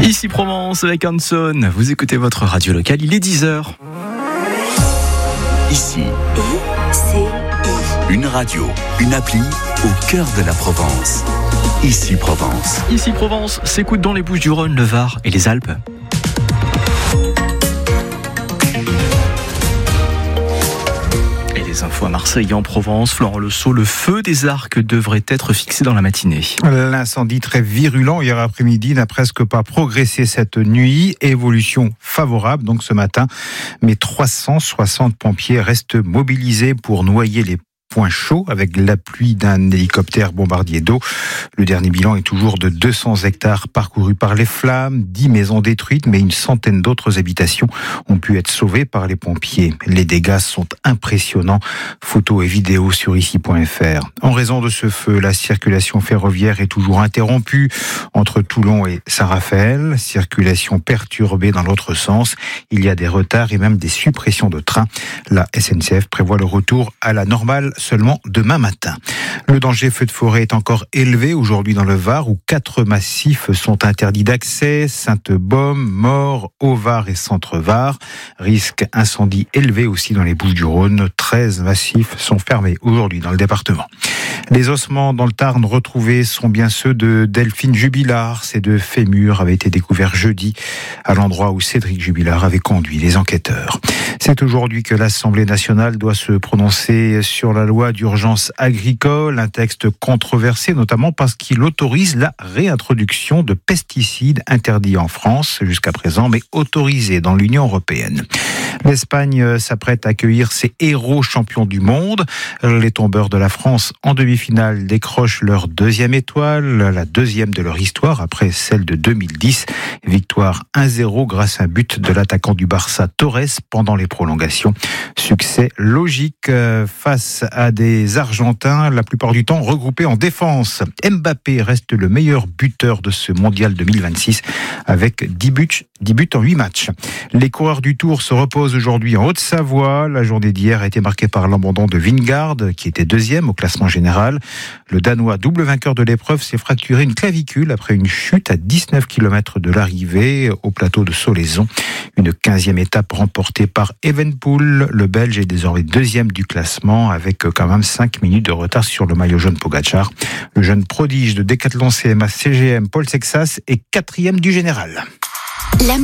Ici Provence avec Hanson. Vous écoutez votre radio locale, il est 10h. Ici, une radio, une appli au cœur de la Provence. Ici Provence. Ici Provence s'écoute dans les Bouches-du-Rhône, le Var et les Alpes. Et les infos à Marseille et en Provence. Florent Le Sceau, le feu des Arcs devrait être fixé dans la matinée. L'incendie très virulent hier après-midi n'a presque pas progressé cette nuit. Évolution favorable donc ce matin. Mais 360 pompiers restent mobilisés pour noyer les points chauds avec l'appui d'un hélicoptère bombardier d'eau. Le dernier bilan est toujours de 200 hectares parcourus par les flammes, 10 maisons détruites, mais une centaine d'autres habitations ont pu être sauvées par les pompiers. Les dégâts sont impressionnants. Photos et vidéos sur ici.fr. En raison de ce feu, la circulation ferroviaire est toujours interrompue entre Toulon et Saint-Raphaël. Circulation perturbée dans l'autre sens. Il y a des retards et même des suppressions de trains. La SNCF prévoit le retour à la normale seulement demain matin. Le danger feu de forêt est encore élevé aujourd'hui dans le Var où 4 massifs sont interdits d'accès. Sainte-Baume, Maure, Haut-Var et Centre-Var. Risque incendie élevé aussi dans les Bouches-du-Rhône. 13 massifs sont fermés aujourd'hui dans le département. Les ossements dans le Tarn retrouvés sont bien ceux de Delphine Jubilard. Ces 2 fémurs avaient été découverts jeudi à l'endroit où Cédric Jubilard avait conduit les enquêteurs. C'est aujourd'hui que l'Assemblée nationale doit se prononcer sur la loi d'urgence agricole, un texte controversé notamment parce qu'il autorise la réintroduction de pesticides interdits en France jusqu'à présent, mais autorisés dans l'Union européenne. L'Espagne s'apprête à accueillir ses héros champions du monde. Les tombeurs de la France en demi-finale décrochent leur 2e étoile, la 2e de leur histoire après celle de 2010. Victoire 1-0 grâce à un but de l'attaquant du Barça Torres pendant les prolongations. Succès logique face à des Argentins, la plupart du temps regroupés en défense. Mbappé reste le meilleur buteur de ce mondial 2026 avec 10 buts en 8 matchs. Les coureurs du Tour se reposent aujourd'hui en Haute-Savoie. La journée d'hier a été marquée par l'abandon de Vingegaard, qui était 2e au classement général. Le Danois, double vainqueur de l'épreuve, s'est fracturé une clavicule après une chute à 19 km de l'arrivée au plateau de Solaizon. Une 15e étape remportée par Evenepoel. Le Belge est désormais 2e du classement avec quand même 5 minutes de retard sur le maillot jaune Pogačar. Le jeune prodige de Décathlon CMA CGM Paul Sexas est 4e du général.